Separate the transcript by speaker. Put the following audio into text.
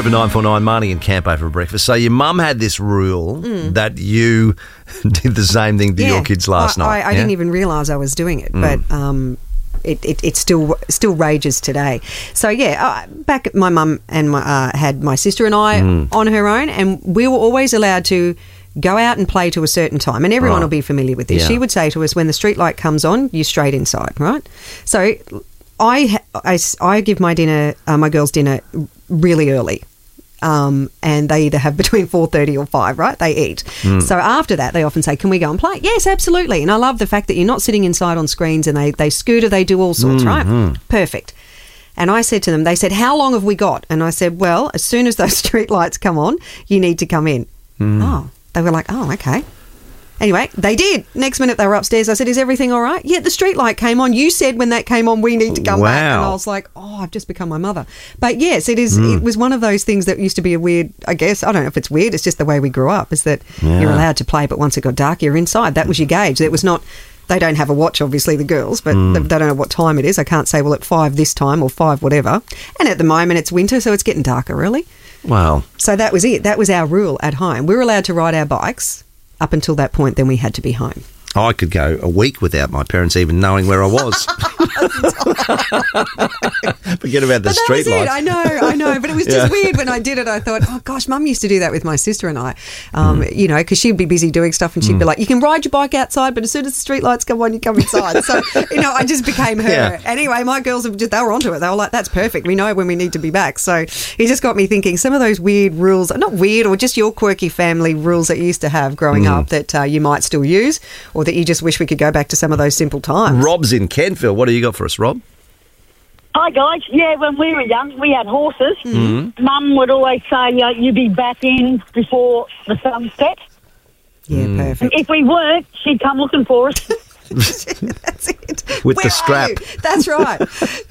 Speaker 1: 0949 Marnie and Campo for breakfast. So your mum had this rule that you did the same thing to your kids last night.
Speaker 2: I didn't even realise I was doing it, but it still rages today. So back my mum and had my sister and I on her own, and we were always allowed to go out and play to a certain time, and everyone will be familiar with this.
Speaker 1: Yeah.
Speaker 2: She would say to us, when the street light comes on, you're straight inside, right? So I give my girls dinner really early. And they either have between 4:30 or 5, right? They eat. So after that, they often say, can we go and play? Yes, absolutely. And I love the fact that you're not sitting inside on screens, and they scooter, they do all sorts, right? Perfect. And I said to them, they said, how long have we got? And I said, well, as soon as those street lights come on, you need to come in. Oh, they were like, oh, okay. Anyway, they did. Next minute they were upstairs. I said, is everything all right? Yeah, the street light came on. You said when that came on, we need to come back. And I was like, oh, I've just become my mother. But yes, it is. It was one of those things that used to be a weird, I guess, I don't know if it's weird, it's just the way we grew up, is that you're allowed to play, but once it got dark, you're inside. That was your gauge. It was not, they don't have a watch, obviously, the girls, but they don't know what time it is. I can't say, well, at 5 this time or 5 whatever. And at the moment it's winter, so it's getting darker early.
Speaker 1: Wow.
Speaker 2: So that was it. That was our rule at home. We were allowed to ride our bikes up until that point, then we had to be home.
Speaker 1: I could go a week without my parents even knowing where I was. Forget about the street lights.
Speaker 2: I know. But it was just weird when I did it. I thought, oh, gosh, Mum used to do that with my sister and I, you know, because she'd be busy doing stuff and she'd be like, you can ride your bike outside, but as soon as the street lights come on, you come inside. So, you know, I just became her. Yeah. Anyway, my girls, they were onto it. They were like, that's perfect. We know when we need to be back. So it just got me thinking, some of those weird rules, not weird, or just your quirky family rules that you used to have growing up that you might still use, or that you just wish we could go back to some of those simple times.
Speaker 1: Rob's in Kentville. What do you got for us, Rob?
Speaker 3: Hi, guys. Yeah, when we were young, we had horses. Mum would always say, you'd be back in before the sun set.
Speaker 2: Yeah, perfect.
Speaker 3: And if we weren't, she'd come looking for us.
Speaker 2: That's it.
Speaker 1: With the strap.
Speaker 2: That's right.